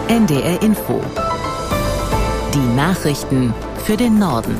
NDR Info. Die Nachrichten für den Norden.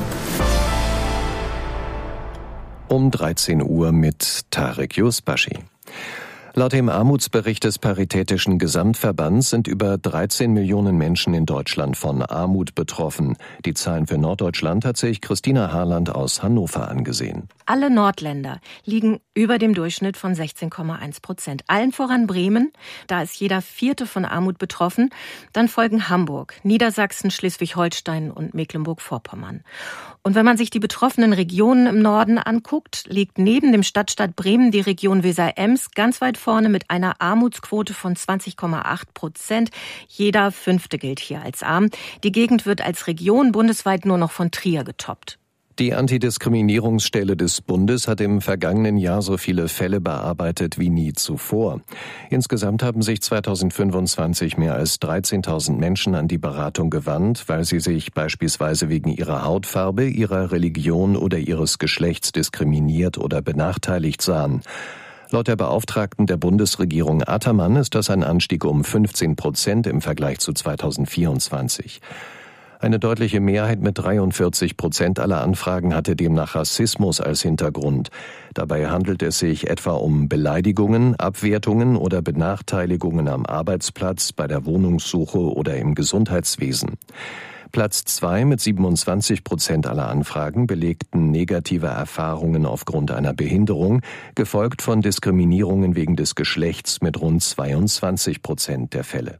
Um 13 Uhr mit Tarek Yusbashi. Laut dem Armutsbericht des Paritätischen Gesamtverbands sind über 13 Millionen Menschen in Deutschland von Armut betroffen. Die Zahlen für Norddeutschland hat sich Christina Harland aus Hannover angesehen. Alle Nordländer liegen über dem Durchschnitt von 16,1%. Allen voran Bremen, da ist jeder Vierte von Armut betroffen. Dann folgen Hamburg, Niedersachsen, Schleswig-Holstein und Mecklenburg-Vorpommern. Und wenn man sich die betroffenen Regionen im Norden anguckt, liegt neben dem Stadtstaat Bremen die Region Weser-Ems ganz weit vorne mit einer Armutsquote von 20,8%. Jeder Fünfte gilt hier als arm. Die Gegend wird als Region bundesweit nur noch von Trier getoppt. Die Antidiskriminierungsstelle des Bundes hat im vergangenen Jahr so viele Fälle bearbeitet wie nie zuvor. Insgesamt haben sich 2025 mehr als 13.000 Menschen an die Beratung gewandt, weil sie sich beispielsweise wegen ihrer Hautfarbe, ihrer Religion oder ihres Geschlechts diskriminiert oder benachteiligt sahen. Laut der Beauftragten der Bundesregierung Attermann ist das ein Anstieg um 15% im Vergleich zu 2024. Eine deutliche Mehrheit mit 43% aller Anfragen hatte demnach Rassismus als Hintergrund. Dabei handelt es sich etwa um Beleidigungen, Abwertungen oder Benachteiligungen am Arbeitsplatz, bei der Wohnungssuche oder im Gesundheitswesen. Platz 2 mit 27% aller Anfragen belegten negative Erfahrungen aufgrund einer Behinderung, gefolgt von Diskriminierungen wegen des Geschlechts mit rund 22% der Fälle.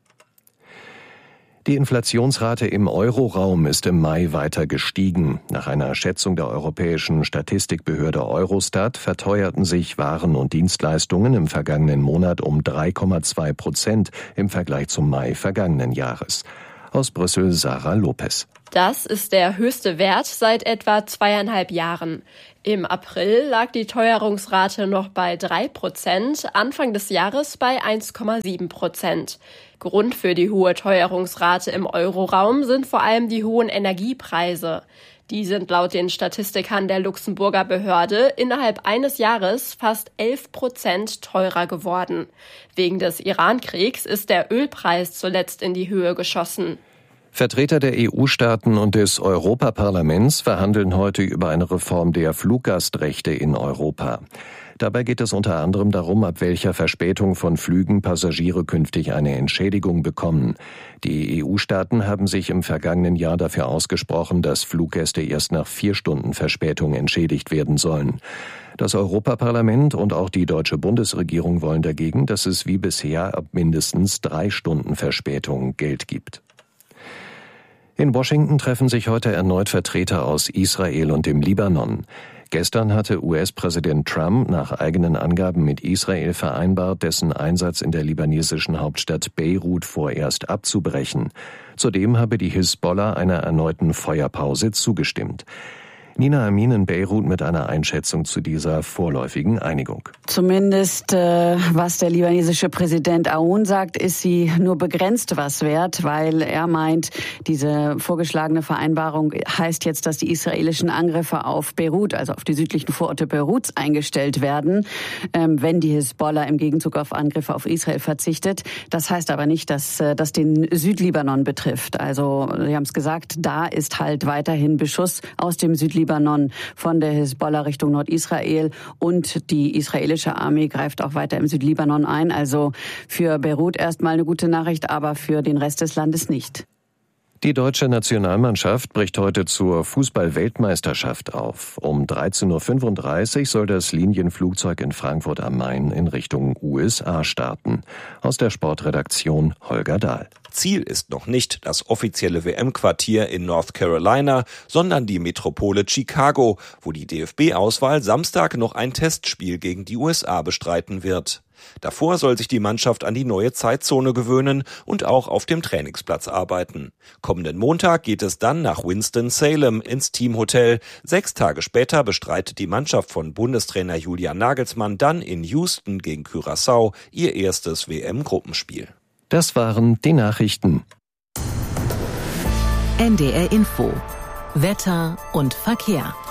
Die Inflationsrate im Euroraum ist im Mai weiter gestiegen. Nach einer Schätzung der europäischen Statistikbehörde Eurostat verteuerten sich Waren und Dienstleistungen im vergangenen Monat um 3,2% im Vergleich zum Mai vergangenen Jahres. Aus Brüssel Sarah Lopez. Das ist der höchste Wert seit etwa 2,5 Jahren. Im April lag die Teuerungsrate noch bei 3%, Anfang des Jahres bei 1,7%. Grund für die hohe Teuerungsrate im Euroraum sind vor allem die hohen Energiepreise. Die sind laut den Statistikern der Luxemburger Behörde innerhalb eines Jahres fast 11% teurer geworden. Wegen des Iran-Kriegs ist der Ölpreis zuletzt in die Höhe geschossen. Vertreter der EU-Staaten und des Europaparlaments verhandeln heute über eine Reform der Fluggastrechte in Europa. Dabei geht es unter anderem darum, ab welcher Verspätung von Flügen Passagiere künftig eine Entschädigung bekommen. Die EU-Staaten haben sich im vergangenen Jahr dafür ausgesprochen, dass Fluggäste erst nach 4 Stunden Verspätung entschädigt werden sollen. Das Europaparlament und auch die deutsche Bundesregierung wollen dagegen, dass es wie bisher ab mindestens 3 Stunden Verspätung Geld gibt. In Washington treffen sich heute erneut Vertreter aus Israel und dem Libanon. Gestern hatte US-Präsident Trump nach eigenen Angaben mit Israel vereinbart, dessen Einsatz in der libanesischen Hauptstadt Beirut vorerst abzubrechen. Zudem habe die Hisbollah einer erneuten Feuerpause zugestimmt. Nina Amin in Beirut mit einer Einschätzung zu dieser vorläufigen Einigung. Zumindest was der libanesische Präsident Aoun sagt, ist sie nur begrenzt was wert, weil er meint, diese vorgeschlagene Vereinbarung heißt jetzt, dass die israelischen Angriffe auf Beirut, also auf die südlichen Vororte Beiruts, eingestellt werden, wenn die Hisbollah im Gegenzug auf Angriffe auf Israel verzichtet. Das heißt aber nicht, dass das den Südlibanon betrifft. Also Sie haben es gesagt, da ist halt weiterhin Beschuss aus dem Südlibanon von der Hisbollah Richtung Nordisrael und die israelische Armee greift auch weiter im Südlibanon ein. Also für Beirut erstmal eine gute Nachricht, aber für den Rest des Landes nicht. Die deutsche Nationalmannschaft bricht heute zur Fußball-Weltmeisterschaft auf. Um 13.35 Uhr soll das Linienflugzeug in Frankfurt am Main in Richtung USA starten. Aus der Sportredaktion Holger Dahl. Ziel ist noch nicht das offizielle WM-Quartier in North Carolina, sondern die Metropole Chicago, wo die DFB-Auswahl Samstag noch ein Testspiel gegen die USA bestreiten wird. Davor soll sich die Mannschaft an die neue Zeitzone gewöhnen und auch auf dem Trainingsplatz arbeiten. Kommenden Montag geht es dann nach Winston-Salem ins Teamhotel. 6 Tage später bestreitet die Mannschaft von Bundestrainer Julian Nagelsmann dann in Houston gegen Curaçao ihr erstes WM-Gruppenspiel. Das waren die Nachrichten. NDR Info. Wetter und Verkehr.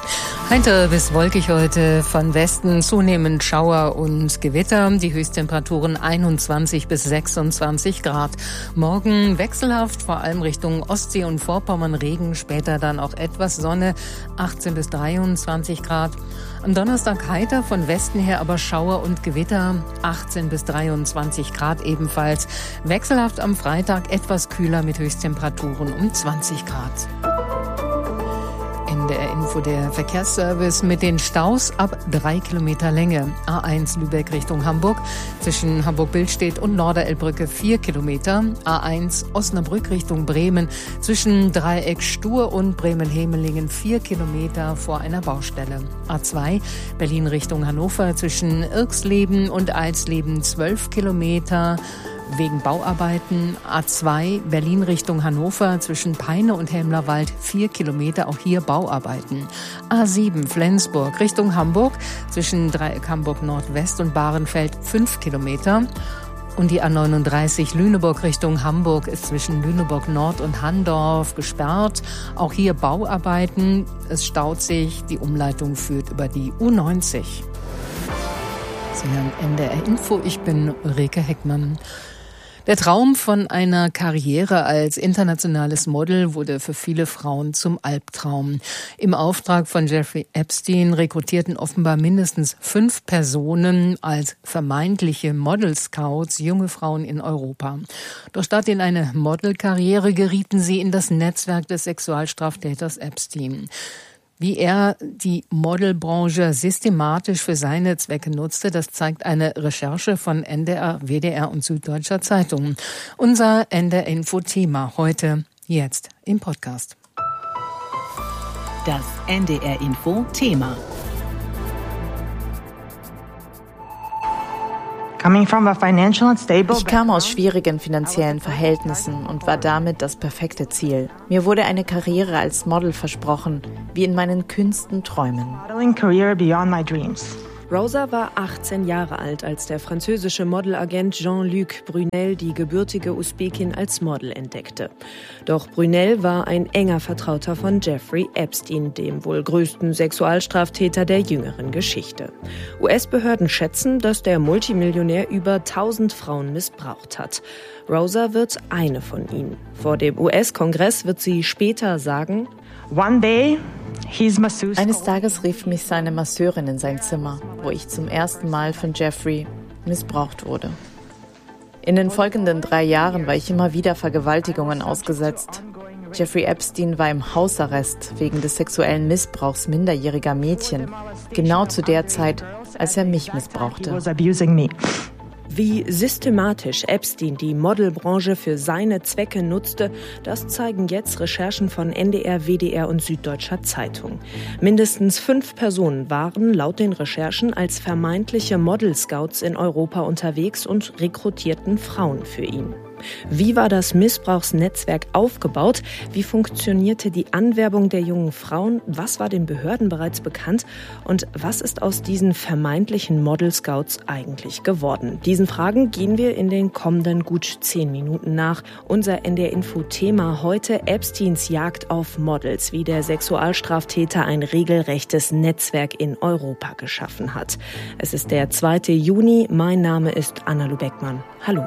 Heiter bis wolkig heute, von Westen zunehmend Schauer und Gewitter, die Höchsttemperaturen 21 bis 26 Grad. Morgen wechselhaft, vor allem Richtung Ostsee und Vorpommern Regen, später dann auch etwas Sonne, 18 bis 23 Grad. Am Donnerstag heiter, von Westen her aber Schauer und Gewitter, 18 bis 23 Grad ebenfalls. Wechselhaft am Freitag, etwas kühler mit Höchsttemperaturen um 20 Grad. NDR Info, der Verkehrsservice mit den Staus ab 3 Kilometer Länge. A1 Lübeck Richtung Hamburg, zwischen Hamburg-Billstedt und Norderelbbrücke 4 Kilometer. A1 Osnabrück Richtung Bremen, zwischen Dreieck Stur und Bremen-Hemelingen 4 Kilometer vor einer Baustelle. A2 Berlin Richtung Hannover, zwischen Irxleben und Eisleben 12 Kilometer. Wegen Bauarbeiten. A2 Berlin Richtung Hannover, zwischen Peine und Helmlerwald 4 Kilometer, auch hier Bauarbeiten. A7 Flensburg Richtung Hamburg, zwischen Dreieck Hamburg Nordwest und Bahrenfeld 5 Kilometer. Und die A39 Lüneburg Richtung Hamburg ist zwischen Lüneburg Nord und Handorf gesperrt. Auch hier Bauarbeiten. Es staut sich. Die Umleitung führt über die U90. Sie hören NDR Info. Ich bin Ulrike Heckmann. Der Traum von einer Karriere als internationales Model wurde für viele Frauen zum Albtraum. Im Auftrag von Jeffrey Epstein rekrutierten offenbar mindestens 5 Personen als vermeintliche Model-Scouts junge Frauen in Europa. Doch statt in eine Modelkarriere gerieten sie in das Netzwerk des Sexualstraftäters Epstein. Wie er die Modelbranche systematisch für seine Zwecke nutzte, das zeigt eine Recherche von NDR, WDR und Süddeutscher Zeitung. Unser NDR-Info-Thema heute, jetzt im Podcast. Das NDR-Info-Thema. Ich kam aus schwierigen finanziellen Verhältnissen und war damit das perfekte Ziel. Mir wurde eine Karriere als Model versprochen, wie in meinen kühnsten Träumen. Rosa war 18 Jahre alt, als der französische Modelagent Jean-Luc Brunel die gebürtige Usbekin als Model entdeckte. Doch Brunel war ein enger Vertrauter von Jeffrey Epstein, dem wohl größten Sexualstraftäter der jüngeren Geschichte. US-Behörden schätzen, dass der Multimillionär über 1000 Frauen missbraucht hat. Rosa wird eine von ihnen. Vor dem US-Kongress wird sie später sagen: Eines Tages rief mich seine Masseurin in sein Zimmer, wo ich zum ersten Mal von Jeffrey missbraucht wurde. In den folgenden 3 Jahren war ich immer wieder Vergewaltigungen ausgesetzt. Jeffrey Epstein war im Hausarrest wegen des sexuellen Missbrauchs minderjähriger Mädchen, genau zu der Zeit, als er mich missbrauchte. Wie systematisch Epstein die Modelbranche für seine Zwecke nutzte, das zeigen jetzt Recherchen von NDR, WDR und Süddeutscher Zeitung. Mindestens 5 Personen waren laut den Recherchen als vermeintliche Model-Scouts in Europa unterwegs und rekrutierten Frauen für ihn. Wie war das Missbrauchsnetzwerk aufgebaut? Wie funktionierte die Anwerbung der jungen Frauen? Was war den Behörden bereits bekannt? Und was ist aus diesen vermeintlichen Model-Scouts eigentlich geworden? Diesen Fragen gehen wir in den kommenden gut 10 Minuten nach. Unser NDR-Info-Thema heute: Epsteins Jagd auf Models, wie der Sexualstraftäter ein regelrechtes Netzwerk in Europa geschaffen hat. Es ist der 2. Juni. Mein Name ist Anna Beckmann. Hallo.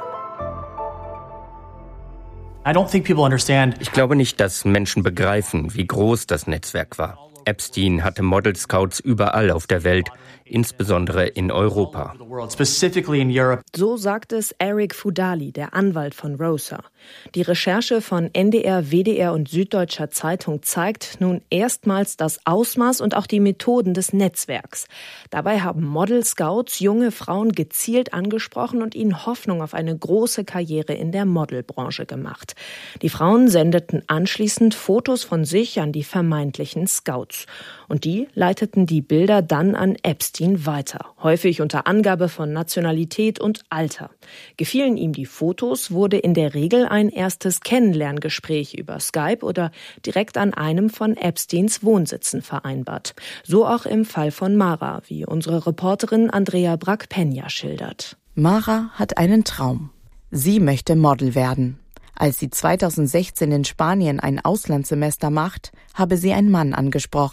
Ich glaube nicht, dass Menschen begreifen, wie groß das Netzwerk war. Epstein hatte Model-Scouts überall auf der Welt, insbesondere in Europa. So sagt es Eric Fudali, der Anwalt von Rosa. Die Recherche von NDR, WDR und Süddeutscher Zeitung zeigt nun erstmals das Ausmaß und auch die Methoden des Netzwerks. Dabei haben Model-Scouts junge Frauen gezielt angesprochen und ihnen Hoffnung auf eine große Karriere in der Modelbranche gemacht. Die Frauen sendeten anschließend Fotos von sich an die vermeintlichen Scouts. Und die leiteten die Bilder dann an Epstein weiter, häufig unter Angabe von Nationalität und Alter. Gefielen ihm die Fotos, wurde in der Regel ein erstes Kennenlerngespräch über Skype oder direkt an einem von Epsteins Wohnsitzen vereinbart. So auch im Fall von Mara, wie unsere Reporterin Andrea Brack-Peña schildert. Mara hat einen Traum. Sie möchte Model werden. Als sie 2016 in Spanien ein Auslandssemester macht, habe sie einen Mann angesprochen,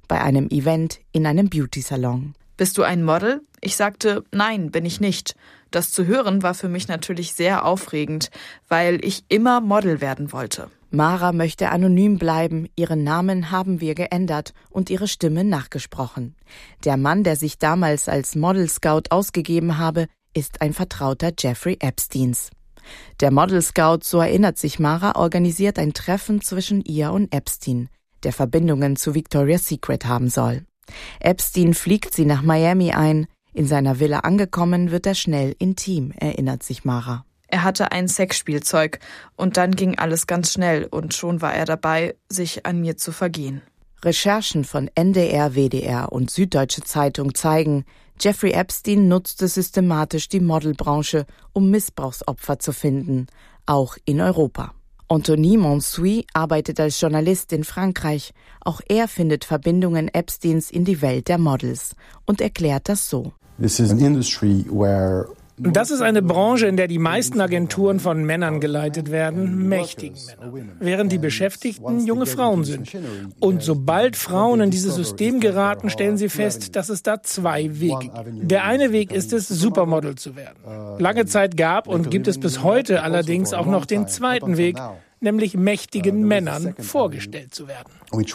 bei einem Event in einem Beauty-Salon. Bist du ein Model? Ich sagte, nein, bin ich nicht. Das zu hören war für mich natürlich sehr aufregend, weil ich immer Model werden wollte. Mara möchte anonym bleiben, ihren Namen haben wir geändert und ihre Stimme nachgesprochen. Der Mann, der sich damals als Model Scout ausgegeben habe, ist ein Vertrauter Jeffrey Epsteins. Der Model Scout, so erinnert sich Mara, organisiert ein Treffen zwischen ihr und Epstein, der Verbindungen zu Victoria's Secret haben soll. Epstein fliegt sie nach Miami ein. In seiner Villa angekommen, wird er schnell intim, erinnert sich Mara. Er hatte ein Sexspielzeug und dann ging alles ganz schnell und schon war er dabei, sich an mir zu vergehen. Recherchen von NDR, WDR und Süddeutsche Zeitung zeigen, Jeffrey Epstein nutzte systematisch die Modelbranche, um Missbrauchsopfer zu finden, auch in Europa. Anthony Monsuy arbeitet als Journalist in Frankreich. Auch er findet Verbindungen Epsteins in die Welt der Models und erklärt das so. Das ist eine Branche, in der die meisten Agenturen von Männern geleitet werden, mächtigen Männern, während die Beschäftigten junge Frauen sind. Und sobald Frauen in dieses System geraten, stellen sie fest, dass es da zwei Wege gibt. Der eine Weg ist es, Supermodel zu werden. Lange Zeit gab und gibt es bis heute allerdings auch noch den zweiten Weg, nämlich mächtigen Männern vorgestellt zu werden.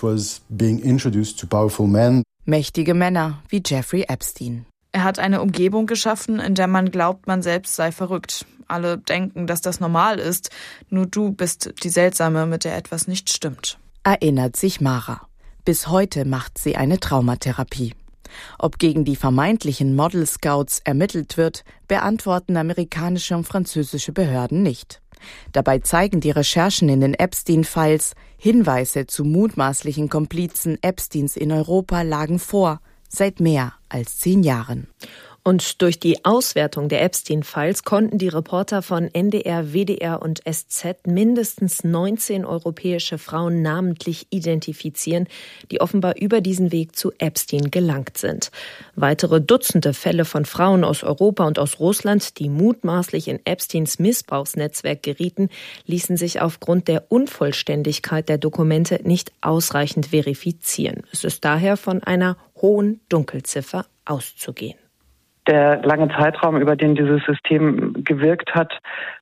Mächtige Männer wie Jeffrey Epstein. Er hat eine Umgebung geschaffen, in der man glaubt, man selbst sei verrückt. Alle denken, dass das normal ist. Nur du bist die Seltsame, mit der etwas nicht stimmt. Erinnert sich Mara. Bis heute macht sie eine Traumatherapie. Ob gegen die vermeintlichen Model-Scouts ermittelt wird, beantworten amerikanische und französische Behörden nicht. Dabei zeigen die Recherchen in den Epstein-Files, Hinweise zu mutmaßlichen Komplizen Epsteins in Europa lagen vor, seit mehr als 10 Jahren. Und durch die Auswertung der Epstein-Files konnten die Reporter von NDR, WDR und SZ mindestens 19 europäische Frauen namentlich identifizieren, die offenbar über diesen Weg zu Epstein gelangt sind. Weitere Dutzende Fälle von Frauen aus Europa und aus Russland, die mutmaßlich in Epsteins Missbrauchsnetzwerk gerieten, ließen sich aufgrund der Unvollständigkeit der Dokumente nicht ausreichend verifizieren. Es ist daher von einer hohen Dunkelziffer auszugehen. Der lange Zeitraum, über den dieses System gewirkt hat,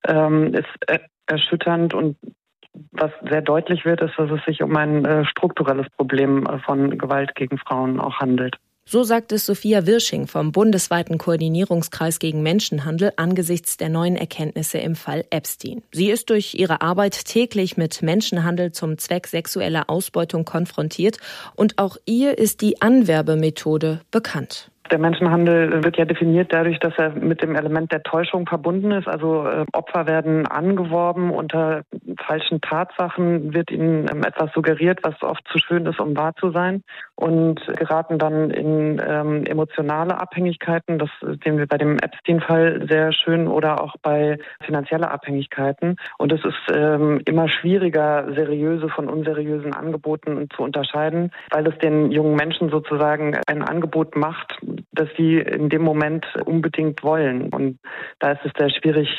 ist erschütternd und was sehr deutlich wird, ist, dass es sich um ein strukturelles Problem von Gewalt gegen Frauen auch handelt. So sagt es Sophia Wirsching vom bundesweiten Koordinierungskreis gegen Menschenhandel angesichts der neuen Erkenntnisse im Fall Epstein. Sie ist durch ihre Arbeit täglich mit Menschenhandel zum Zweck sexueller Ausbeutung konfrontiert und auch ihr ist die Anwerbemethode bekannt. Der Menschenhandel wird ja definiert dadurch, dass er mit dem Element der Täuschung verbunden ist. Also Opfer werden angeworben, unter falschen Tatsachen wird ihnen etwas suggeriert, was oft zu schön ist, um wahr zu sein, und geraten dann in emotionale Abhängigkeiten. Das sehen wir bei dem Epstein-Fall sehr schön, oder auch bei finanzielle Abhängigkeiten. Und es ist immer schwieriger, seriöse von unseriösen Angeboten zu unterscheiden, weil es den jungen Menschen sozusagen ein Angebot macht, dass sie in dem Moment unbedingt wollen. Und da ist es sehr schwierig,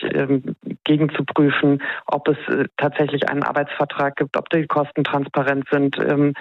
gegen zu prüfen, ob es tatsächlich einen Arbeitsvertrag gibt, ob die Kosten transparent sind,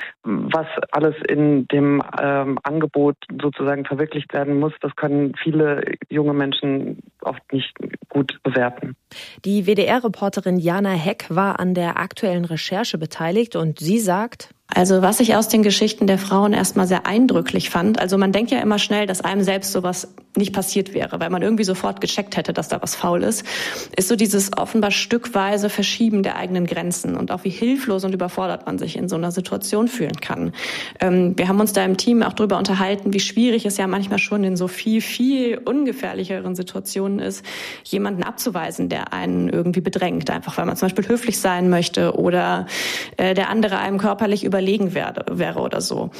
was alles in dem Angebot sozusagen verwirklicht werden muss. Das können viele junge Menschen oft nicht gut bewerten. Die WDR-Reporterin Jana Heck war an der aktuellen Recherche beteiligt und sie sagt: Also was ich aus den Geschichten der Frauen erstmal sehr eindrücklich fand, also man denkt ja immer schnell, dass einem selbst sowas nicht passiert wäre, weil man irgendwie sofort gecheckt hätte, dass da was faul ist so dieses offenbar stückweise Verschieben der eigenen Grenzen und auch wie hilflos und überfordert man sich in so einer Situation fühlen kann. Wir haben uns da im Team auch drüber unterhalten, wie schwierig es ja manchmal schon in so viel ungefährlicheren Situationen ist, jemanden abzuweisen, der einen irgendwie bedrängt, einfach weil man zum Beispiel höflich sein möchte oder der andere einem körperlich überlegen wäre oder so.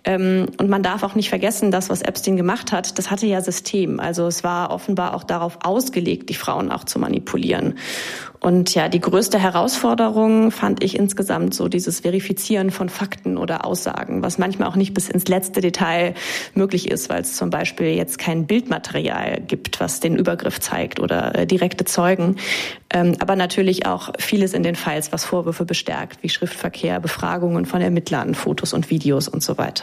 Und man darf auch nicht vergessen, das, was Epstein gemacht hat, das hatte ja System. Also es war offenbar auch darauf ausgelegt, die Frauen auch zu manipulieren. Und ja, die größte Herausforderung fand ich insgesamt so dieses Verifizieren von Fakten oder Aussagen, was manchmal auch nicht bis ins letzte Detail möglich ist, weil es zum Beispiel jetzt kein Bildmaterial gibt, was den Übergriff zeigt oder direkte Zeugen. Aber natürlich auch vieles in den Files, was Vorwürfe bestärkt, wie Schriftverkehr, Befragungen von Ermittlern, Fotos und Videos und so weiter.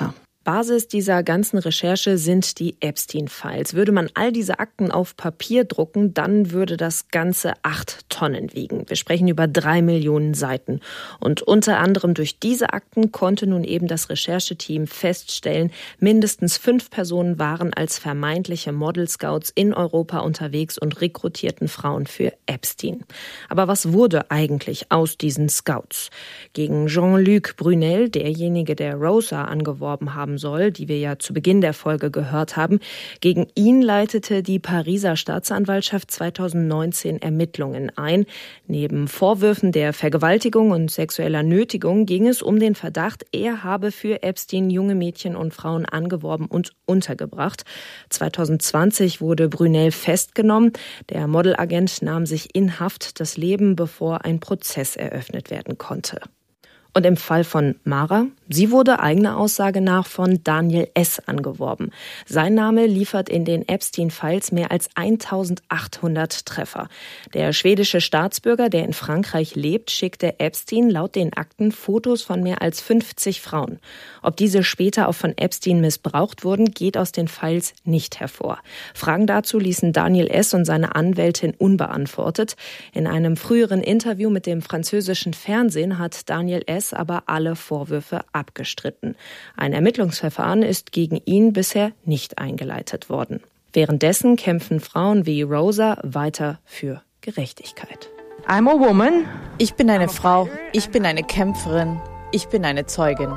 Basis dieser ganzen Recherche sind die Epstein-Files. Würde man all diese Akten auf Papier drucken, dann würde das Ganze 8 Tonnen wiegen. Wir sprechen über 3 Millionen Seiten. Und unter anderem durch diese Akten konnte nun eben das Rechercheteam feststellen, mindestens 5 Personen waren als vermeintliche Model-Scouts in Europa unterwegs und rekrutierten Frauen für Epstein. Aber was wurde eigentlich aus diesen Scouts? Gegen Jean-Luc Brunel, derjenige, der Rosa angeworben haben soll, die wir ja zu Beginn der Folge gehört haben, gegen ihn leitete die Pariser Staatsanwaltschaft 2019 Ermittlungen ein. Neben Vorwürfen der Vergewaltigung und sexueller Nötigung ging es um den Verdacht, er habe für Epstein junge Mädchen und Frauen angeworben und untergebracht. 2020 wurde Brunel festgenommen. Der Modelagent nahm sich in Haft das Leben, bevor ein Prozess eröffnet werden konnte. Und im Fall von Mara, sie wurde eigener Aussage nach von Daniel S. angeworben. Sein Name liefert in den Epstein-Files mehr als 1800 Treffer. Der schwedische Staatsbürger, der in Frankreich lebt, schickte Epstein laut den Akten Fotos von mehr als 50 Frauen. Ob diese später auch von Epstein missbraucht wurden, geht aus den Files nicht hervor. Fragen dazu ließen Daniel S. und seine Anwältin unbeantwortet. In einem früheren Interview mit dem französischen Fernsehen hat Daniel S. aber alle Vorwürfe abgestritten. Ein Ermittlungsverfahren ist gegen ihn bisher nicht eingeleitet worden. Währenddessen kämpfen Frauen wie Rosa weiter für Gerechtigkeit. I'm a woman. Ich bin eine Frau. Ich bin eine Kämpferin. Ich bin eine Zeugin.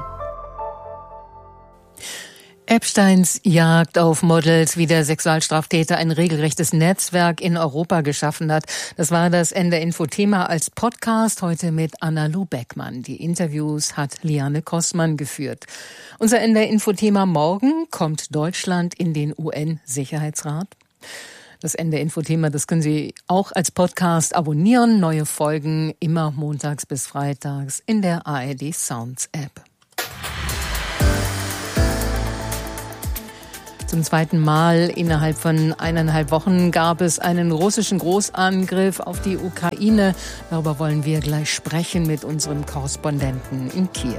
Epsteins Jagd auf Models, wie der Sexualstraftäter ein regelrechtes Netzwerk in Europa geschaffen hat. Das war das NDR-Info-Thema als Podcast, heute mit Anna-Lu Beckmann. Die Interviews hat Liane Kossmann geführt. Unser NDR-Info-Thema morgen: kommt Deutschland in den UN-Sicherheitsrat? Das NDR-Info-Thema, das können Sie auch als Podcast abonnieren. Neue Folgen immer montags bis freitags in der ARD Sounds App. Zum zweiten Mal innerhalb von 1,5 Wochen gab es einen russischen Großangriff auf die Ukraine. Darüber wollen wir gleich sprechen mit unserem Korrespondenten in Kiew.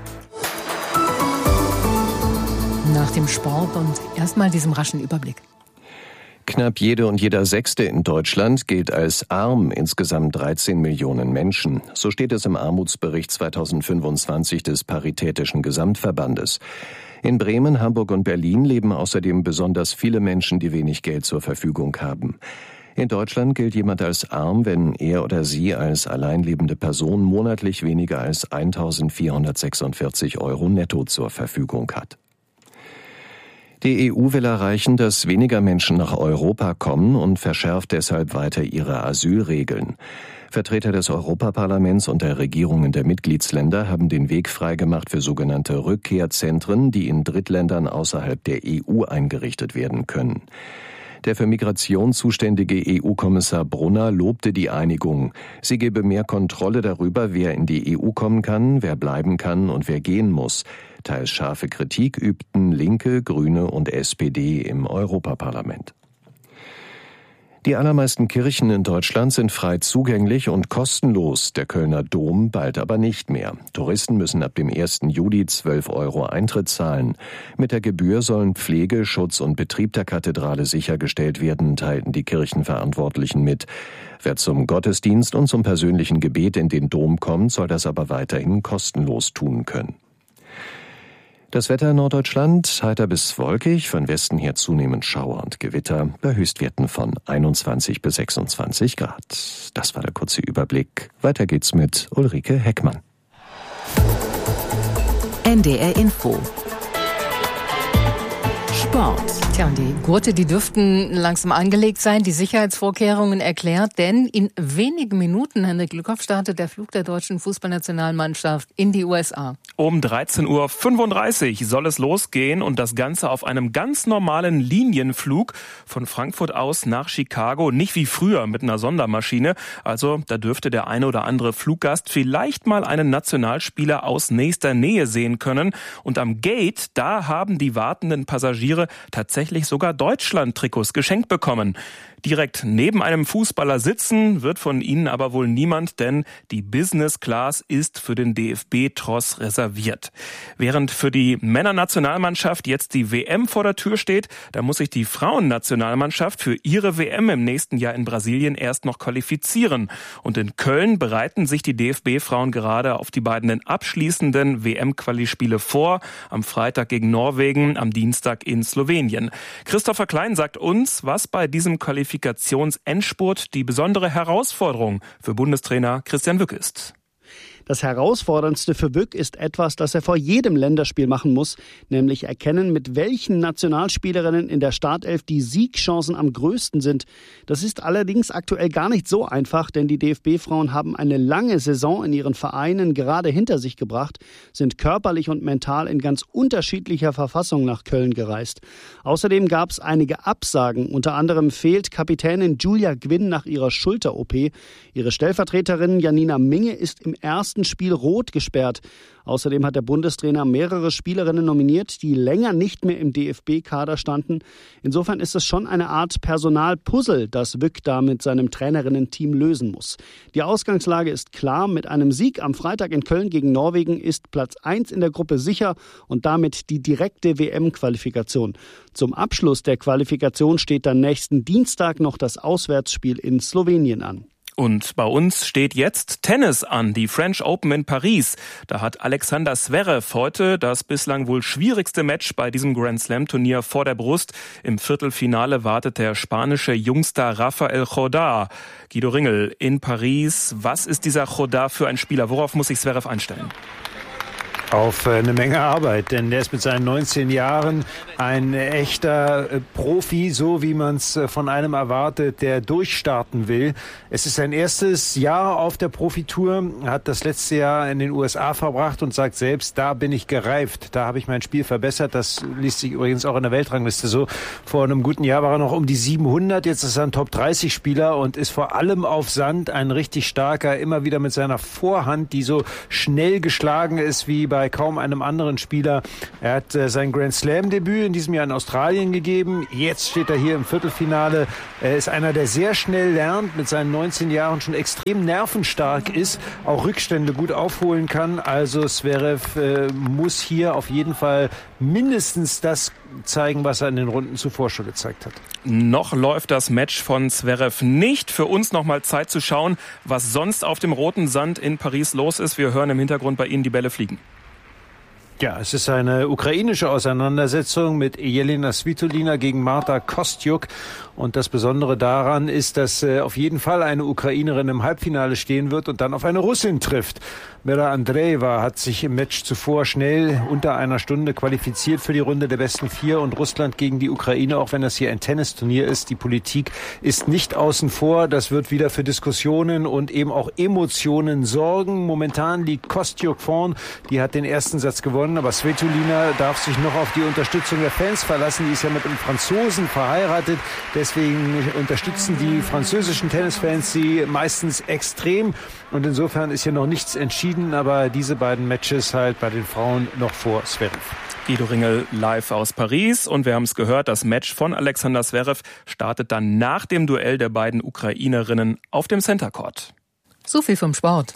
Nach dem Sport und erstmal diesem raschen Überblick. Knapp jede und jeder Sechste in Deutschland gilt als arm, insgesamt 13 Millionen Menschen. So steht es im Armutsbericht 2025 des Paritätischen Gesamtverbandes. In Bremen, Hamburg und Berlin leben außerdem besonders viele Menschen, die wenig Geld zur Verfügung haben. In Deutschland gilt jemand als arm, wenn er oder sie als alleinlebende Person monatlich weniger als 1.446 € netto zur Verfügung hat. Die EU will erreichen, dass weniger Menschen nach Europa kommen und verschärft deshalb weiter ihre Asylregeln. Vertreter des Europaparlaments und der Regierungen der Mitgliedsländer haben den Weg freigemacht für sogenannte Rückkehrzentren, die in Drittländern außerhalb der EU eingerichtet werden können. Der für Migration zuständige EU-Kommissar Brunner lobte die Einigung. Sie gebe mehr Kontrolle darüber, wer in die EU kommen kann, wer bleiben kann und wer gehen muss. Teils scharfe Kritik übten Linke, Grüne und SPD im Europaparlament. Die allermeisten Kirchen in Deutschland sind frei zugänglich und kostenlos, der Kölner Dom bald aber nicht mehr. Touristen müssen ab dem 1. Juli 12 € Eintritt zahlen. Mit der Gebühr sollen Pflege, Schutz und Betrieb der Kathedrale sichergestellt werden, teilten die Kirchenverantwortlichen mit. Wer zum Gottesdienst und zum persönlichen Gebet in den Dom kommt, soll das aber weiterhin kostenlos tun können. Das Wetter in Norddeutschland heiter bis wolkig, von Westen her zunehmend Schauer und Gewitter bei Höchstwerten von 21 bis 26 Grad. Das war der kurze Überblick. Weiter geht's mit Ulrike Heckmann. NDR Info. Sport. Tja, und die Gurte, die dürften langsam angelegt sein, die Sicherheitsvorkehrungen erklärt, denn in wenigen Minuten, Henrik Lückhoff, startet der Flug der deutschen Fußballnationalmannschaft in die USA. Um 13.35 Uhr soll es losgehen und das Ganze auf einem ganz normalen Linienflug von Frankfurt aus nach Chicago, nicht wie früher mit einer Sondermaschine. Also da dürfte der eine oder andere Fluggast vielleicht mal einen Nationalspieler aus nächster Nähe sehen können. Und am Gate, da haben die wartenden Passagiere tatsächlich sogar Deutschland-Trikots geschenkt bekommen. Direkt neben einem Fußballer sitzen wird von ihnen aber wohl niemand, denn die Business Class ist für den DFB-Tross reserviert. Während für die Männernationalmannschaft jetzt die WM vor der Tür steht, da muss sich die Frauennationalmannschaft für ihre WM im nächsten Jahr in Brasilien erst noch qualifizieren. Und in Köln bereiten sich die DFB-Frauen gerade auf die beiden abschließenden WM-Quali-Spiele vor. Am Freitag gegen Norwegen, am Dienstag in Slowenien. Christopher Klein sagt uns, was bei diesem Qualifikationsendspurt die besondere Herausforderung für Bundestrainer Christian Wück ist. Das Herausforderndste für Wück ist etwas, das er vor jedem Länderspiel machen muss, nämlich erkennen, mit welchen Nationalspielerinnen in der Startelf die Siegchancen am größten sind. Das ist allerdings aktuell gar nicht so einfach, denn die DFB-Frauen haben eine lange Saison in ihren Vereinen gerade hinter sich gebracht, sind körperlich und mental in ganz unterschiedlicher Verfassung nach Köln gereist. Außerdem gab es einige Absagen. Unter anderem fehlt Kapitänin Julia Gwynn nach ihrer Schulter-OP. Ihre Stellvertreterin Janina Minge ist im ersten Spiel rot gesperrt. Außerdem hat der Bundestrainer mehrere Spielerinnen nominiert, die länger nicht mehr im DFB-Kader standen. Insofern ist es schon eine Art Personalpuzzle, das Wück da mit seinem Trainerinnen-Team lösen muss. Die Ausgangslage ist klar. Mit einem Sieg am Freitag in Köln gegen Norwegen ist Platz 1 in der Gruppe sicher und damit die direkte WM-Qualifikation. Zum Abschluss der Qualifikation steht dann nächsten Dienstag noch das Auswärtsspiel in Slowenien an. Und bei uns steht jetzt Tennis an, die French Open in Paris. Da hat Alexander Zverev heute das bislang wohl schwierigste Match bei diesem Grand-Slam-Turnier vor der Brust. Im Viertelfinale wartet der spanische Jungstar Rafael Jodar. Guido Ringel in Paris. Was ist dieser Jodar für ein Spieler? Worauf muss sich Zverev einstellen? Auf eine Menge Arbeit, denn der ist mit seinen 19 Jahren ein echter Profi, so wie man es von einem erwartet, der durchstarten will. Es ist sein erstes Jahr auf der Profitour, hat das letzte Jahr in den USA verbracht und sagt selbst, da bin ich gereift, da habe ich mein Spiel verbessert. Das liest sich übrigens auch in der Weltrangliste so. Vor einem guten Jahr war er noch um die 700, jetzt ist er ein Top-30-Spieler und ist vor allem auf Sand ein richtig starker, immer wieder mit seiner Vorhand, die so schnell geschlagen ist wie bei kaum einem anderen Spieler. Er hat sein Grand Slam-Debüt in diesem Jahr in Australien gegeben. Jetzt steht er hier im Viertelfinale. Er ist einer, der sehr schnell lernt, mit seinen 19 Jahren schon extrem nervenstark ist, auch Rückstände gut aufholen kann. Also Zverev muss hier auf jeden Fall mindestens das zeigen, was er in den Runden zuvor schon gezeigt hat. Noch läuft das Match von Zverev nicht. Für uns noch mal Zeit zu schauen, was sonst auf dem roten Sand in Paris los ist. Wir hören im Hintergrund bei Ihnen die Bälle fliegen. Ja, es ist eine ukrainische Auseinandersetzung mit Jelena Svitolina gegen Marta Kostyuk. Und das Besondere daran ist, dass auf jeden Fall eine Ukrainerin im Halbfinale stehen wird und dann auf eine Russin trifft. Mira Andreeva hat sich im Match zuvor schnell unter einer Stunde qualifiziert für die Runde der besten 4 und Russland gegen die Ukraine, auch wenn das hier ein Tennisturnier ist. Die Politik ist nicht außen vor. Das wird wieder für Diskussionen und eben auch Emotionen sorgen. Momentan liegt Kostyuk vorn. Die hat den ersten Satz gewonnen, aber Svitolina darf sich noch auf die Unterstützung der Fans verlassen. Die ist ja mit einem Franzosen verheiratet. Deswegen unterstützen die französischen Tennisfans sie meistens extrem. Und insofern ist hier noch nichts entschieden, aber diese beiden Matches halt bei den Frauen noch vor Zverev. Guido Ringel live aus Paris und wir haben es gehört, das Match von Alexander Zverev startet dann nach dem Duell der beiden Ukrainerinnen auf dem Center Court. So viel vom Sport.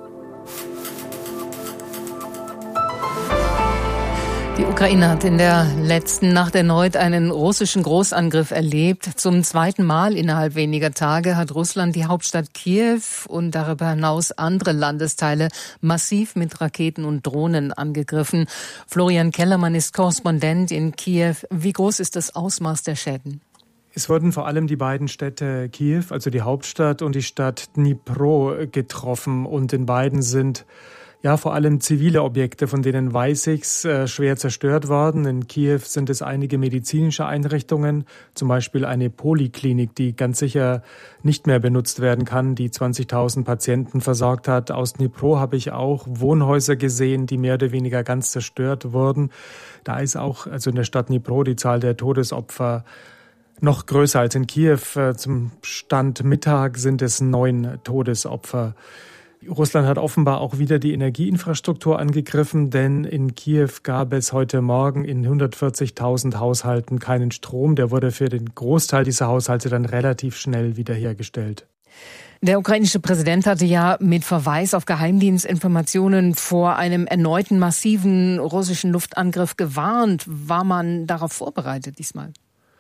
Die Ukraine hat in der letzten Nacht erneut einen russischen Großangriff erlebt. Zum zweiten Mal innerhalb weniger Tage hat Russland die Hauptstadt Kiew und darüber hinaus andere Landesteile massiv mit Raketen und Drohnen angegriffen. Florian Kellermann ist Korrespondent in Kiew. Wie groß ist das Ausmaß der Schäden? Es wurden vor allem die beiden Städte Kiew, also die Hauptstadt, und die Stadt Dnipro getroffen. Und in beiden sind vor allem zivile Objekte, von denen weiß ich's, schwer zerstört worden. In Kiew sind es einige medizinische Einrichtungen, zum Beispiel eine Poliklinik, die ganz sicher nicht mehr benutzt werden kann, die 20.000 Patienten versorgt hat. Aus Dnipro habe ich auch Wohnhäuser gesehen, die mehr oder weniger ganz zerstört wurden. Da ist auch, also in der Stadt Dnipro, die Zahl der Todesopfer noch größer als in Kiew. Zum Stand Mittag sind es 9 Todesopfer. Russland hat offenbar auch wieder die Energieinfrastruktur angegriffen, denn in Kiew gab es heute Morgen in 140.000 Haushalten keinen Strom. Der wurde für den Großteil dieser Haushalte dann relativ schnell wiederhergestellt. Der ukrainische Präsident hatte ja mit Verweis auf Geheimdienstinformationen vor einem erneuten massiven russischen Luftangriff gewarnt. War man darauf vorbereitet diesmal?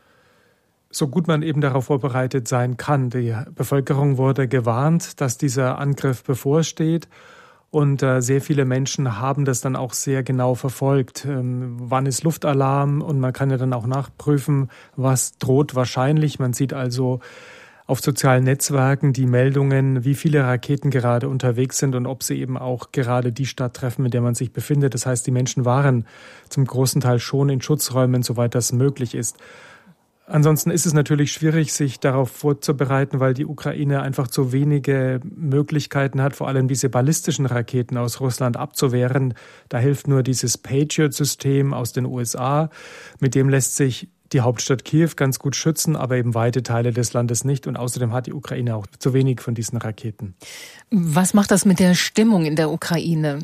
So gut man eben darauf vorbereitet sein kann. Die Bevölkerung wurde gewarnt, dass dieser Angriff bevorsteht. Und sehr viele Menschen haben das dann auch sehr genau verfolgt. Wann ist Luftalarm? Und man kann ja dann auch nachprüfen, was droht wahrscheinlich. Man sieht also auf sozialen Netzwerken die Meldungen, wie viele Raketen gerade unterwegs sind und ob sie eben auch gerade die Stadt treffen, in der man sich befindet. Das heißt, die Menschen waren zum großen Teil schon in Schutzräumen, soweit das möglich ist. Ansonsten ist es natürlich schwierig, sich darauf vorzubereiten, weil die Ukraine einfach zu wenige Möglichkeiten hat, vor allem diese ballistischen Raketen aus Russland abzuwehren. Da hilft nur dieses Patriot-System aus den USA. Mit dem lässt sich die Hauptstadt Kiew ganz gut schützen, aber eben weite Teile des Landes nicht. Und außerdem hat die Ukraine auch zu wenig von diesen Raketen. Was macht das mit der Stimmung in der Ukraine?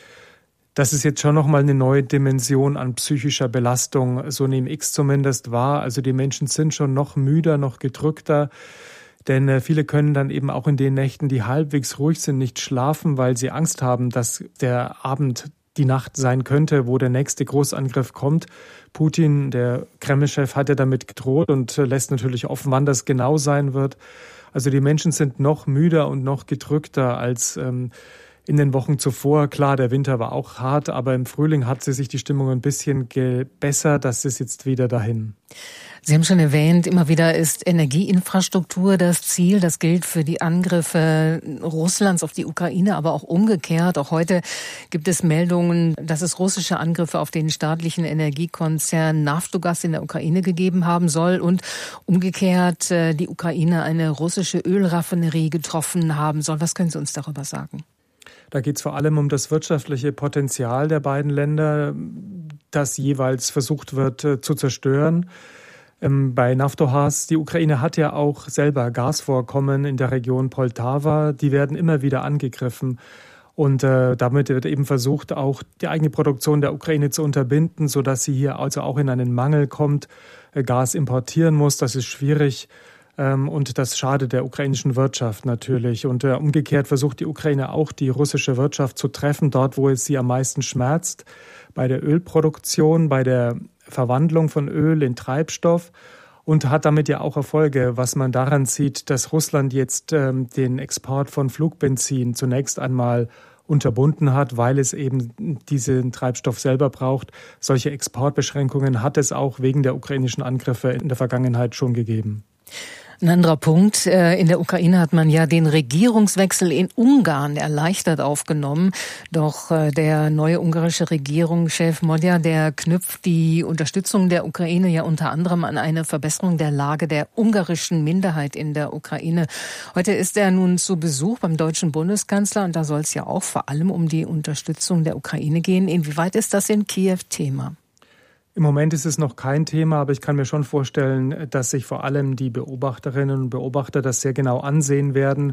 Das ist jetzt schon nochmal eine neue Dimension an psychischer Belastung, so nehme ich es zumindest wahr. Also die Menschen sind schon noch müder, noch gedrückter, denn viele können dann eben auch in den Nächten, die halbwegs ruhig sind, nicht schlafen, weil sie Angst haben, dass der Abend die Nacht sein könnte, wo der nächste Großangriff kommt. Putin, der Kreml-Chef, hat ja damit gedroht und lässt natürlich offen, wann das genau sein wird. Also die Menschen sind noch müder und noch gedrückter als in den Wochen zuvor. Klar, der Winter war auch hart, aber im Frühling hat sich die Stimmung ein bisschen gebessert. Das ist jetzt wieder dahin. Sie haben schon erwähnt, immer wieder ist Energieinfrastruktur das Ziel. Das gilt für die Angriffe Russlands auf die Ukraine, aber auch umgekehrt. Auch heute gibt es Meldungen, dass es russische Angriffe auf den staatlichen Energiekonzern Naftogaz in der Ukraine gegeben haben soll und umgekehrt die Ukraine eine russische Ölraffinerie getroffen haben soll. Was können Sie uns darüber sagen? Da geht es vor allem um das wirtschaftliche Potenzial der beiden Länder, das jeweils versucht wird zu zerstören. Bei Naftogaz, die Ukraine hat ja auch selber Gasvorkommen in der Region Poltawa, die werden immer wieder angegriffen. Und damit wird eben versucht, auch die eigene Produktion der Ukraine zu unterbinden, sodass sie hier also auch in einen Mangel kommt, Gas importieren muss. Das ist schwierig. Und das schadet der ukrainischen Wirtschaft natürlich. Und umgekehrt versucht die Ukraine auch, die russische Wirtschaft zu treffen, dort, wo es sie am meisten schmerzt, bei der Ölproduktion, bei der Verwandlung von Öl in Treibstoff und hat damit ja auch Erfolge, was man daran sieht, dass Russland jetzt den Export von Flugbenzin zunächst einmal unterbunden hat, weil es eben diesen Treibstoff selber braucht. Solche Exportbeschränkungen hat es auch wegen der ukrainischen Angriffe in der Vergangenheit schon gegeben. Ein anderer Punkt. In der Ukraine hat man ja den Regierungswechsel in Ungarn erleichtert aufgenommen. Doch der neue ungarische Regierungschef Magyar, der knüpft die Unterstützung der Ukraine ja unter anderem an eine Verbesserung der Lage der ungarischen Minderheit in der Ukraine. Heute ist er nun zu Besuch beim deutschen Bundeskanzler und da soll es ja auch vor allem um die Unterstützung der Ukraine gehen. Inwieweit ist das in Kiew Thema? Im Moment ist es noch kein Thema, aber ich kann mir schon vorstellen, dass sich vor allem die Beobachterinnen und Beobachter das sehr genau ansehen werden.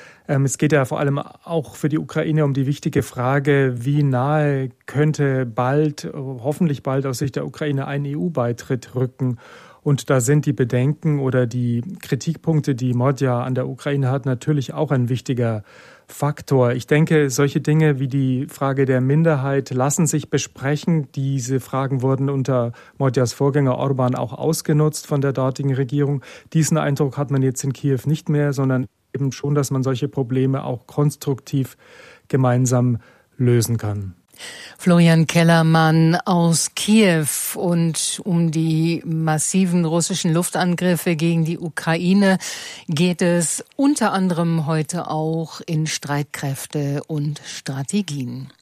Es geht ja vor allem auch für die Ukraine um die wichtige Frage, wie nahe könnte hoffentlich bald aus Sicht der Ukraine ein EU-Beitritt rücken. Und da sind die Bedenken oder die Kritikpunkte, die Magyar an der Ukraine hat, natürlich auch ein wichtiger Faktor. Ich denke, solche Dinge wie die Frage der Minderheit lassen sich besprechen. Diese Fragen wurden unter Magyars Vorgänger Orbán auch ausgenutzt von der dortigen Regierung. Diesen Eindruck hat man jetzt in Kiew nicht mehr, sondern eben schon, dass man solche Probleme auch konstruktiv gemeinsam lösen kann. Florian Kellermann aus Kiew. Und um die massiven russischen Luftangriffe gegen die Ukraine geht es unter anderem heute auch in Streitkräfte und Strategien.